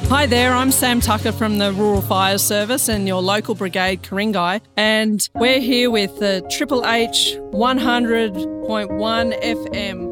Hi there, I'm Sam Tucker from the Rural Fire Service and your local brigade, Ku-ring-gai, and we're here with the Triple H 100.1 FM.